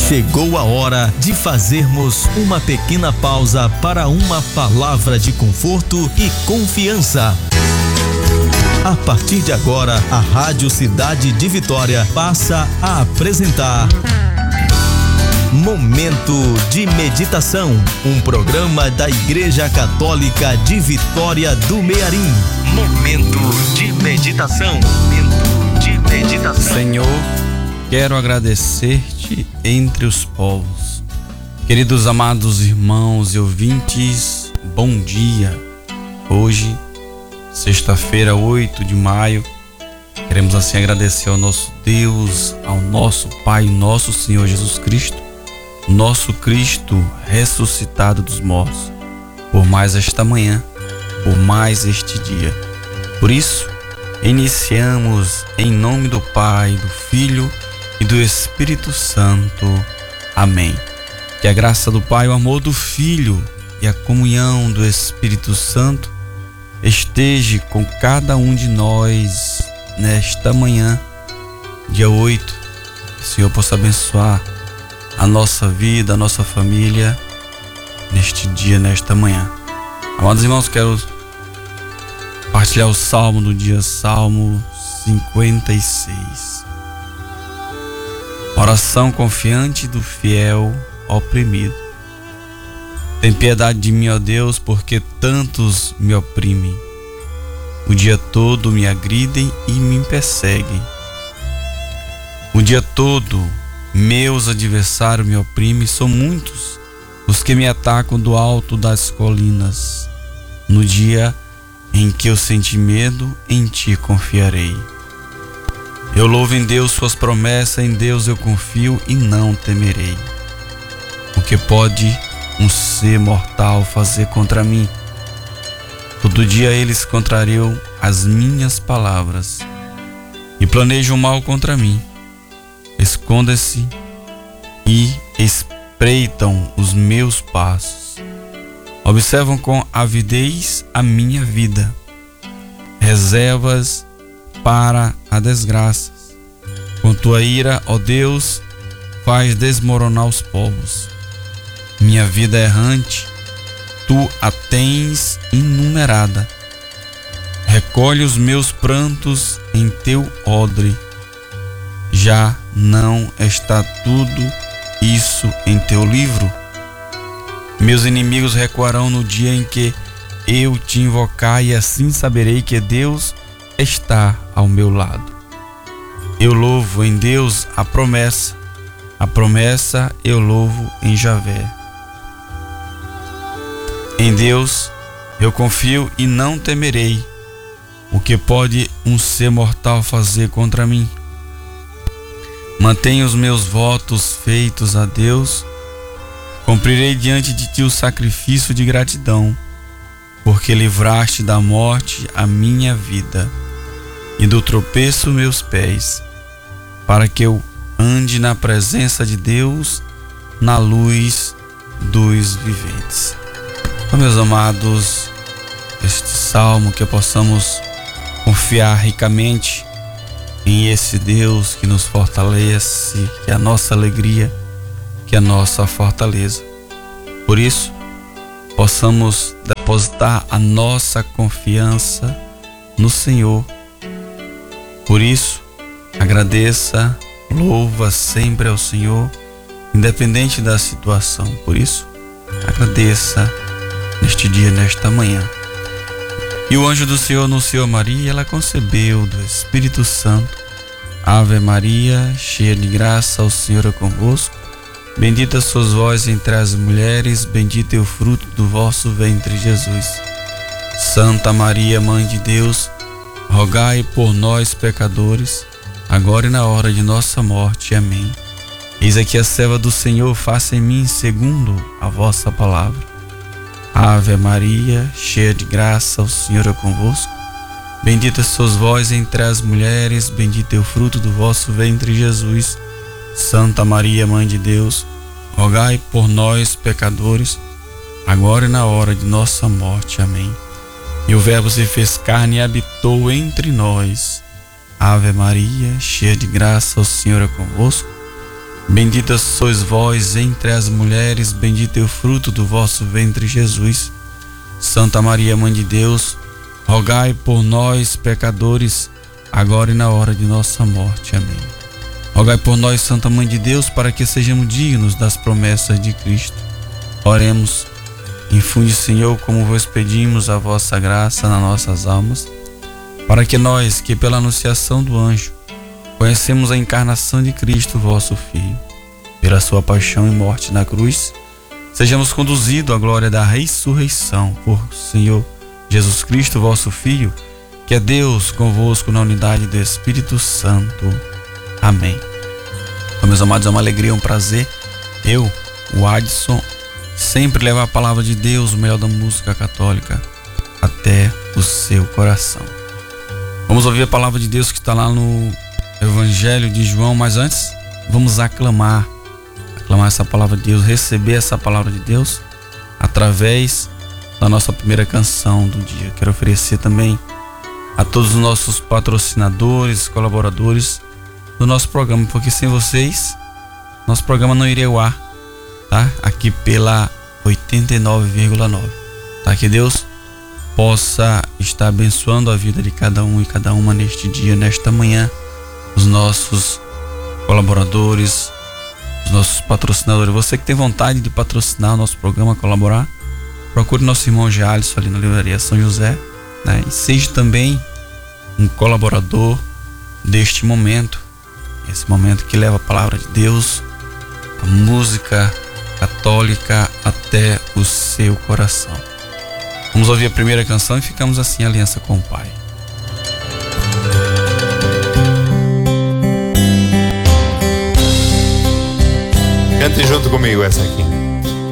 Chegou a hora de fazermos uma pequena pausa para uma palavra de conforto e confiança. A partir de agora, a Rádio Cidade de Vitória passa a apresentar Momento de Meditação, um programa da Igreja Católica de Vitória do Mearim. Momento de Meditação. Momento de Meditação. Senhor, quero agradecer-te entre os povos. Queridos amados irmãos e ouvintes, bom dia. Hoje, sexta-feira, 8 de maio, queremos assim agradecer ao nosso Deus, ao nosso Pai, nosso Senhor Jesus Cristo, nosso Cristo ressuscitado dos mortos, por mais esta manhã, por mais este dia. Por isso, iniciamos em nome do Pai, do Filho e do Espírito Santo. Amém. Que a graça do Pai, o amor do Filho e a comunhão do Espírito Santo esteja com cada um de nós nesta manhã, dia 8. Que o Senhor possa abençoar a nossa vida, a nossa família neste dia, nesta manhã. Amados irmãos, quero partilhar o salmo do dia, Salmo 56. Oração confiante do fiel oprimido. Tem piedade de mim, ó Deus, porque tantos me oprimem. O dia todo me agridem e me perseguem. O dia todo meus adversários me oprimem, são muitos os que me atacam do alto das colinas. No dia em que eu senti medo, em ti confiarei. Eu louvo em Deus suas promessas, em Deus eu confio e não temerei. O que pode um ser mortal fazer contra mim? Todo dia eles contrariam as minhas palavras e planejam mal contra mim. Escondem-se e espreitam os meus passos. Observam com avidez a minha vida. Reservas para a desgraça. Com tua ira, ó Deus, faz desmoronar os povos. Minha vida errante, tu a tens inumerada. Recolhe os meus prantos em teu odre. Já não está tudo isso em teu livro? Meus inimigos recuarão no dia em que eu te invocar, e assim saberei que Deus está ao meu lado. Eu louvo em Deus a promessa eu louvo em Javé. Em Deus eu confio e não temerei. O que pode um ser mortal fazer contra mim? Mantenho os meus votos feitos a Deus. Cumprirei diante de ti o sacrifício de gratidão, porque livraste da morte a minha vida e do tropeço meus pés, para que eu ande na presença de Deus, na luz dos viventes. Então, meus amados, este salmo, que possamos confiar ricamente em esse Deus que nos fortalece, que é a nossa alegria, que é a nossa fortaleza. Por isso, possamos depositar a nossa confiança no Senhor. Por isso, agradeça, louva sempre ao Senhor, independente da situação. Por isso, agradeça neste dia, nesta manhã. E o anjo do Senhor anunciou a Maria, ela concebeu do Espírito Santo. Ave Maria, cheia de graça, o Senhor é convosco. Bendita sois vós entre as mulheres, bendito é o fruto do vosso ventre, Jesus. Santa Maria, Mãe de Deus, rogai por nós, pecadores, agora e na hora de nossa morte. Amém. Eis aqui a serva do Senhor, faça em mim segundo a vossa palavra. Ave Maria, cheia de graça, o Senhor é convosco. Bendita sois vós entre as mulheres, bendito é o fruto do vosso ventre, Jesus. Santa Maria, Mãe de Deus, rogai por nós, pecadores, agora e na hora de nossa morte. Amém. E o Verbo se fez carne e habitou entre nós. Ave Maria, cheia de graça, o Senhor é convosco. Bendita sois vós entre as mulheres, bendito é o fruto do vosso ventre, Jesus. Santa Maria, Mãe de Deus, rogai por nós, pecadores, agora e na hora de nossa morte. Amém. Rogai por nós, Santa Mãe de Deus, para que sejamos dignos das promessas de Cristo. Oremos. Infunde, Senhor, como vos pedimos, a vossa graça nas nossas almas, para que nós, que pela anunciação do anjo, conhecemos a encarnação de Cristo, vosso Filho, pela sua paixão e morte na cruz, sejamos conduzidos à glória da ressurreição por Senhor Jesus Cristo, vosso Filho, que é Deus convosco na unidade do Espírito Santo. Amém. Então, meus amados, é uma alegria, um prazer, eu, o Adson, sempre levar a palavra de Deus, o melhor da música católica, até o seu coração. Vamos ouvir a palavra de Deus que está lá no Evangelho de João, mas antes vamos aclamar essa palavra de Deus, receber essa palavra de Deus através da nossa primeira canção do dia. Quero oferecer também a todos os nossos patrocinadores, colaboradores do nosso programa, porque sem vocês nosso programa não iria ao ar, tá? Aqui pela 89,9, tá? Que Deus possa estar abençoando a vida de cada um e cada uma neste dia, nesta manhã. Os nossos colaboradores, os nossos patrocinadores. Você que tem vontade de patrocinar o nosso programa, colaborar, procure nosso irmão Jalisson ali na Livraria São José, né? E seja também um colaborador deste momento, esse momento que leva a palavra de Deus, a música católica até o seu coração. Vamos ouvir a primeira canção e ficamos assim em aliança com o Pai. Cante junto comigo essa aqui.